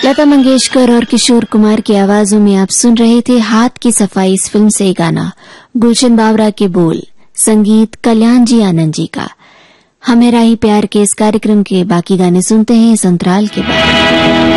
लता मंगेशकर और किशोर कुमार की आवाजों में आप सुन रहे थे हाथ की सफाई इस फिल्म से गाना। गुलशन बावरा के बोल, संगीत कल्याण जी आनंद जी का। हमें राही प्यार के इस कार्यक्रम के बाकी गाने सुनते हैं इस अंतराल के बाद।